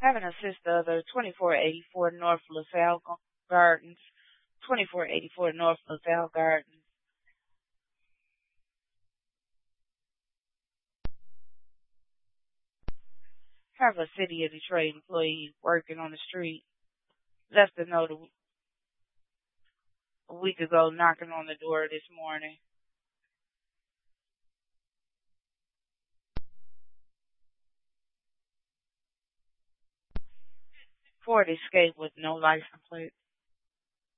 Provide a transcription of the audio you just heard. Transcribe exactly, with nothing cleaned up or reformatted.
Having assist other twenty-four eighty-four North LaSalle Gardens, twenty-four eighty-four North LaSalle Gardens. Have a City of Detroit employee working on the street left a note a week ago knocking on the door this morning. Ford escaped with no license plate.